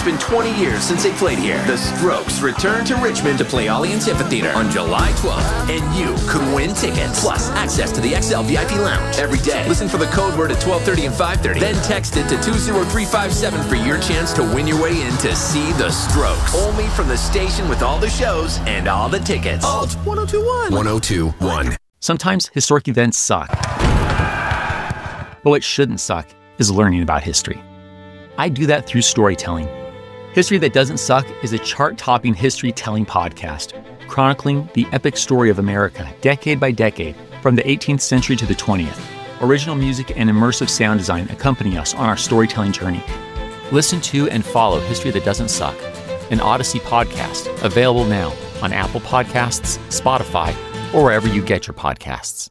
been 20 years since they played here. The Strokes return to Richmond to play Allianz Amphitheater on July 12th, and you could win tickets. Plus, access to the XL VIP Lounge every day. Listen for the code word at 12:30 and 5:30. Then text it to 20357 for your chance to win your way in to see the Strokes. Only from the station with all the shows and all the tickets. Alt 1021. 1021. Sometimes historic events suck. But what shouldn't suck is learning about history. I do that through storytelling. History That Doesn't Suck is a chart-topping history-telling podcast, chronicling the epic story of America, decade by decade, from the 18th century to the 20th. Original music and immersive sound design accompany us on our storytelling journey. Listen to and follow History That Doesn't Suck, an Odyssey podcast, available now on Apple Podcasts, Spotify, or wherever you get your podcasts.